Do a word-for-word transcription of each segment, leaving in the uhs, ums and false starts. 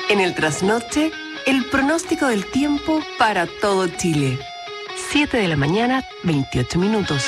En el trasnoche, el pronóstico del tiempo para todo Chile. siete de la mañana, veintiocho minutos.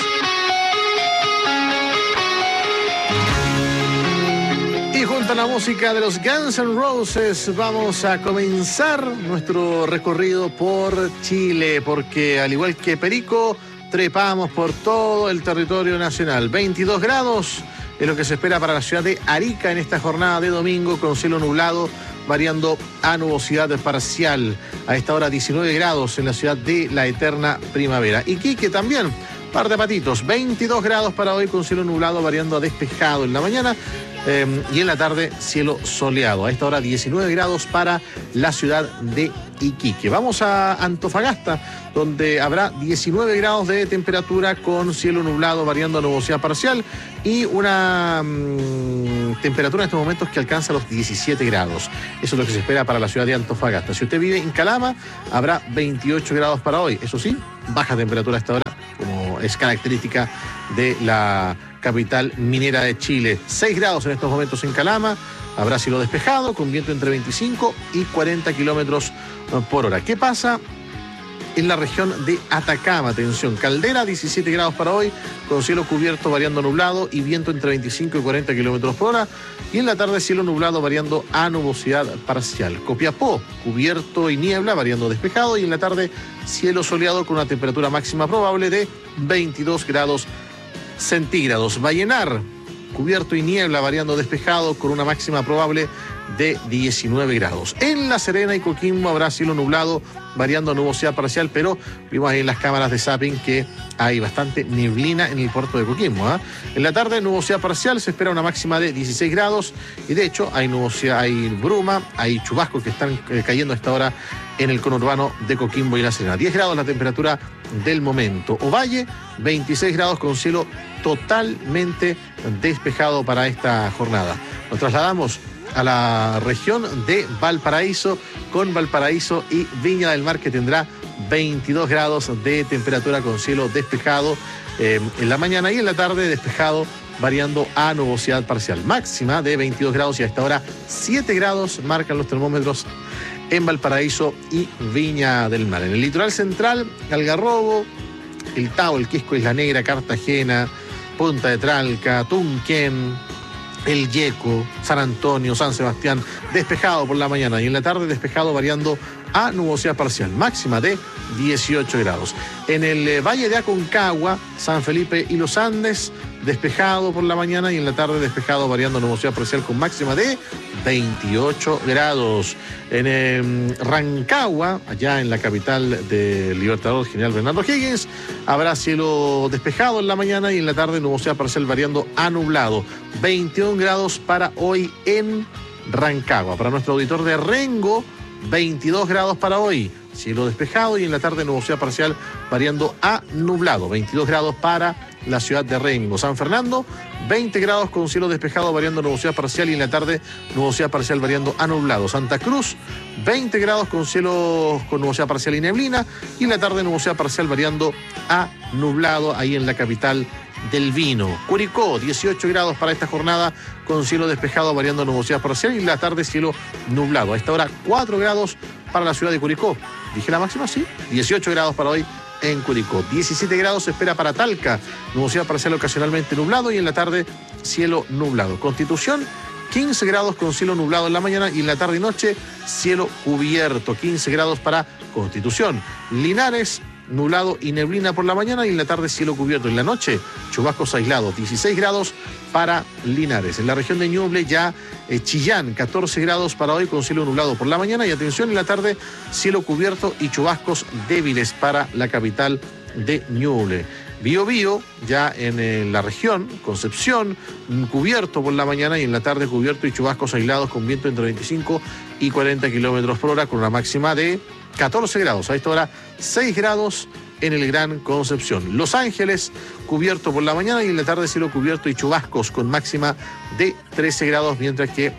Y junto a la música de los Guns N' Roses vamos a comenzar nuestro recorrido por Chile, porque al igual que Perico, trepamos por todo el territorio nacional. veintidós grados es lo que se espera para la ciudad de Arica en esta jornada de domingo, con cielo nublado, variando a nubosidad parcial. A esta hora diecinueve grados en la ciudad de la eterna primavera. Iquique también, par de patitos, veintidós grados para hoy, con cielo nublado variando a despejado en la mañana. Eh, y en la tarde, cielo soleado. A esta hora, diecinueve grados para la ciudad de Iquique. Vamos a Antofagasta, donde habrá diecinueve grados de temperatura con cielo nublado variando a nubosidad parcial y una mmm, temperatura en estos momentos que alcanza los diecisiete grados. Eso es lo que se espera para la ciudad de Antofagasta. Si usted vive en Calama, habrá veintiocho grados para hoy. Eso sí, baja temperatura a esta hora, como es característica de la capital minera de Chile. seis grados en estos momentos en Calama. Habrá cielo despejado con viento entre veinticinco y cuarenta kilómetros por hora. ¿Qué pasa en la región de Atacama? Atención, Caldera, diecisiete grados para hoy, con cielo cubierto variando nublado y viento entre veinticinco y cuarenta kilómetros por hora. Y en la tarde, cielo nublado variando a nubosidad parcial. Copiapó, cubierto y niebla variando despejado. Y en la tarde, cielo soleado con una temperatura máxima probable de veintidós grados centígrados. Vallenar, cubierto y niebla variando despejado con una máxima probable de diecinueve grados. En La Serena y Coquimbo habrá cielo nublado variando a nubosidad parcial, pero vimos ahí en las cámaras de zapping que hay bastante neblina en el puerto de Coquimbo, ¿eh? En la tarde, nubosidad parcial, se espera una máxima de dieciséis grados y de hecho hay nubosidad, hay bruma, hay chubascos que están eh, cayendo a esta hora en el conurbano de Coquimbo y La Serena. diez grados la temperatura del momento. Ovalle, veintiséis grados con cielo totalmente despejado para esta jornada. Nos trasladamos a la región de Valparaíso, con Valparaíso y Viña del Mar, que tendrá veintidós grados de temperatura con cielo despejado eh, en la mañana y en la tarde despejado variando a nubosidad parcial. Máxima de veintidós grados y a esta hora siete grados marcan los termómetros en Valparaíso y Viña del Mar. En el litoral central, Algarrobo, El Tao, El Quisco, Isla Negra, Cartagena, Punta de Tralca, Tunquén, El Yeco, San Antonio, San Sebastián, despejado por la mañana y en la tarde despejado variando a nubosidad parcial, máxima de dieciocho grados. En el eh, Valle de Aconcagua, San Felipe y Los Andes, despejado por la mañana y en la tarde despejado variando a nubosidad parcial con máxima de veintiocho grados. En eh, Rancagua, allá en la capital del Libertador General Bernardo Higgins, habrá cielo despejado en la mañana y en la tarde nubosidad parcial variando a nublado. veintiún grados para hoy en Rancagua. Para nuestro auditor de Rengo, veintidós grados para hoy, cielo despejado y en la tarde nubosidad parcial variando a nublado. veintidós grados para la ciudad de Rengo. San Fernando, veinte grados con cielo despejado variando a nubosidad parcial y en la tarde nubosidad parcial variando a nublado. Santa Cruz, veinte grados con cielo con nubosidad parcial y neblina y en la tarde nubosidad parcial variando a nublado ahí en la capital del vino. Curicó, dieciocho grados para esta jornada con cielo despejado variando a nubosidad parcial y en la tarde cielo nublado. A esta hora cuatro grados para la ciudad de Curicó. ¿Dije la máxima? Sí. dieciocho grados para hoy en Curicó. diecisiete grados se espera para Talca, nubosidad parcial ocasionalmente nublado y en la tarde cielo nublado. Constitución, quince grados con cielo nublado en la mañana y en la tarde y noche cielo cubierto. quince grados para Constitución. Linares, nublado y neblina por la mañana y en la tarde cielo cubierto. En la noche, chubascos aislados, dieciséis grados para Linares. En la región de Ñuble ya eh, Chillán, catorce grados para hoy con cielo nublado por la mañana y atención, en la tarde cielo cubierto y chubascos débiles para la capital de Ñuble. Bío Bío, ya en eh, la región, Concepción, cubierto por la mañana y en la tarde cubierto y chubascos aislados con viento entre veinticinco y cuarenta kilómetros por hora con una máxima de catorce grados. A esta hora seis grados en el Gran Concepción. Los Ángeles, cubierto por la mañana y en la tarde cielo cubierto y chubascos con máxima de trece grados, mientras que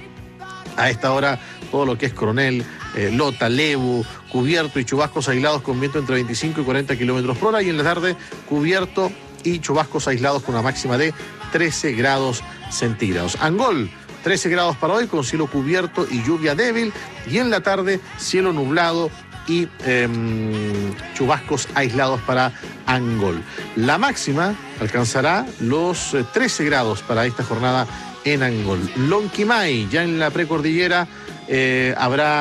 a esta hora todo lo que es Coronel, eh, Lota, Lebu, cubierto y chubascos aislados con viento entre veinticinco y cuarenta kilómetros por hora y en la tarde cubierto y chubascos aislados con una máxima de trece grados centígrados. Angol, trece grados para hoy con cielo cubierto y lluvia débil. Y en la tarde, cielo nublado y eh, chubascos aislados para Angol. La máxima alcanzará los trece grados para esta jornada en Angol. Lonquimay, ya en la precordillera, eh,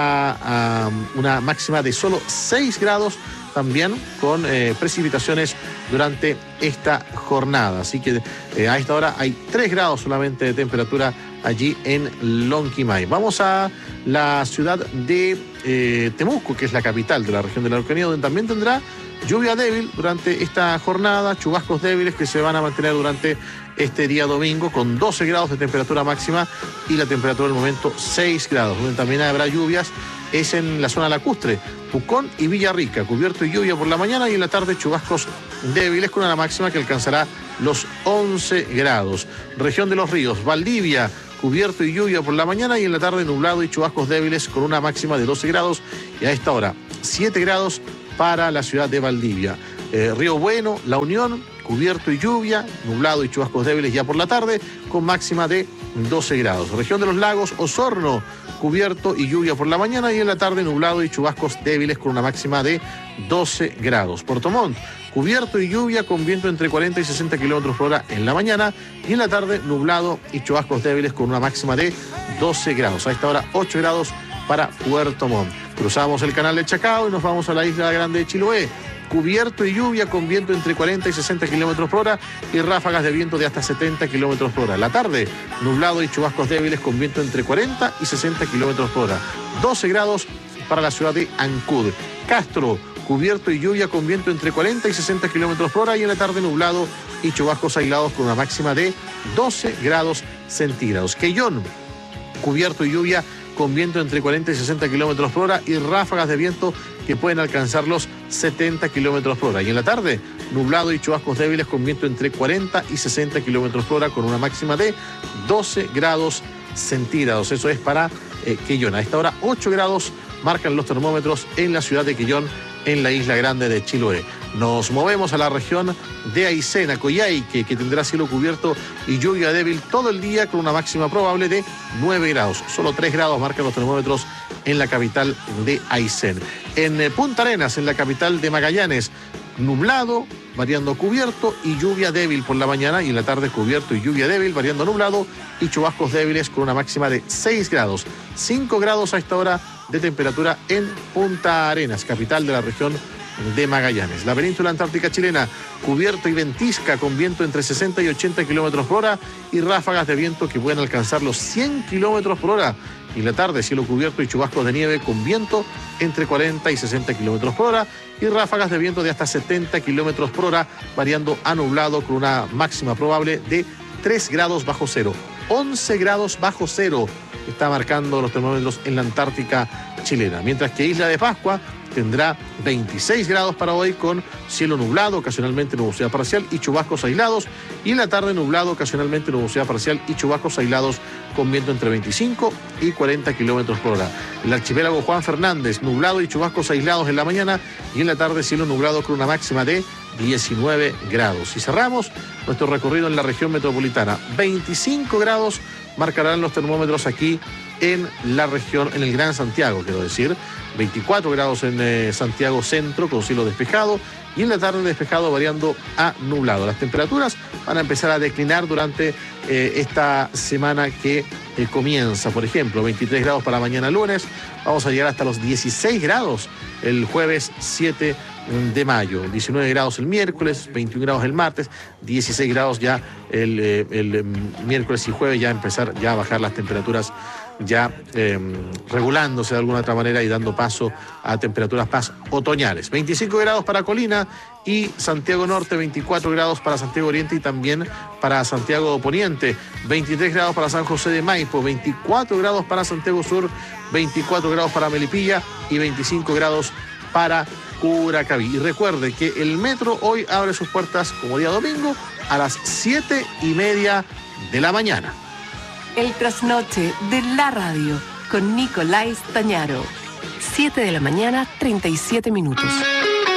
habrá um, una máxima de solo seis grados, también con eh, precipitaciones durante esta jornada. Así que eh, a esta hora hay tres grados solamente de temperatura allí en Lonquimay. Vamos a la ciudad de eh, Temuco, que es la capital de la región de la Araucanía, donde también tendrá lluvia débil durante esta jornada, chubascos débiles que se van a mantener durante este día domingo con doce grados de temperatura máxima y la temperatura del momento seis grados. Donde también habrá lluvias es en la zona lacustre, Pucón y Villarrica, cubierto y lluvia por la mañana y en la tarde chubascos débiles con una máxima que alcanzará los once grados. Región de los Ríos, Valdivia, cubierto y lluvia por la mañana y en la tarde nublado y chubascos débiles con una máxima de doce grados y a esta hora siete grados para la ciudad de Valdivia. Eh, Río Bueno, La Unión, cubierto y lluvia, nublado y chubascos débiles ya por la tarde con máxima de doce grados. Región de los Lagos, Osorno, cubierto y lluvia por la mañana y en la tarde nublado y chubascos débiles con una máxima de doce grados. Puerto Montt, cubierto y lluvia con viento entre cuarenta y sesenta kilómetros por hora en la mañana y en la tarde nublado y chubascos débiles con una máxima de doce grados. A esta hora ocho grados para Puerto Montt. Cruzamos el canal de Chacao y nos vamos a la isla grande de Chiloé. Cubierto y lluvia con viento entre cuarenta y sesenta kilómetros por hora y ráfagas de viento de hasta setenta kilómetros por hora. La tarde, nublado y chubascos débiles con viento entre cuarenta y sesenta kilómetros por hora. doce grados para la ciudad de Ancud. Castro, cubierto y lluvia con viento entre cuarenta y sesenta kilómetros por hora y en la tarde nublado y chubascos aislados con una máxima de doce grados centígrados. Quellón, cubierto y lluvia con viento entre cuarenta y sesenta kilómetros por hora y ráfagas de viento que pueden alcanzar los setenta kilómetros por hora. Y en la tarde, nublado y chubascos débiles con viento entre cuarenta y sesenta kilómetros por hora con una máxima de doce grados centígrados. Eso es para eh, Quellón. A esta hora, ocho grados marcan los termómetros en la ciudad de Quellón, en la isla grande de Chiloé. Nos movemos a la región de Aysén, Coyhaique, que tendrá cielo cubierto y lluvia débil todo el día con una máxima probable de nueve grados. Solo tres grados marcan los termómetros en la capital de Aysén. En Punta Arenas, en la capital de Magallanes, nublado, variando cubierto y lluvia débil por la mañana y en la tarde cubierto y lluvia débil, variando nublado y chubascos débiles con una máxima de seis grados. cinco grados a esta hora de temperatura en Punta Arenas, capital de la región de Magallanes. La península antártica chilena, cubierto y ventisca con viento entre sesenta y ochenta kilómetros por hora y ráfagas de viento que pueden alcanzar los cien kilómetros por hora. Y en la tarde, cielo cubierto y chubascos de nieve con viento entre cuarenta y sesenta kilómetros por hora y ráfagas de viento de hasta setenta kilómetros por hora, variando a nublado con una máxima probable de tres grados bajo cero. once grados bajo cero está marcando los termómetros en la Antártica chilena. Mientras que Isla de Pascua tendrá veintiséis grados para hoy con cielo nublado, ocasionalmente nubosidad parcial y chubascos aislados. Y en la tarde nublado, ocasionalmente nubosidad parcial y chubascos aislados con viento entre veinticinco y cuarenta kilómetros por hora. El archipiélago Juan Fernández, nublado y chubascos aislados en la mañana y en la tarde cielo nublado con una máxima de diecinueve grados. Y cerramos nuestro recorrido en la región metropolitana. veinticinco grados marcarán los termómetros aquí en la región, en el Gran Santiago, quiero decir. veinticuatro grados en eh, Santiago Centro con cielo despejado y en la tarde despejado variando a nublado. Las temperaturas van a empezar a declinar durante eh, esta semana que eh, comienza. Por ejemplo, veintitrés grados para mañana lunes. Vamos a llegar hasta los dieciséis grados el jueves siete de mayo. diecinueve grados el miércoles, veintiún grados el martes, dieciséis grados ya el, eh, el, el miércoles y jueves, ya empezar ya a bajar las temperaturas, ya eh, regulándose de alguna otra manera y dando paso a temperaturas más otoñales. veinticinco grados para Colina y Santiago Norte, veinticuatro grados para Santiago Oriente y también para Santiago Poniente, veintitrés grados para San José de Maipo, veinticuatro grados para Santiago Sur, veinticuatro grados para Melipilla y veinticinco grados para Curacaví. Y recuerde que el metro hoy abre sus puertas como día domingo a las siete y media de la mañana. El trasnoche de la radio con Nicolás Tañaro. siete de la mañana, treinta y siete minutos.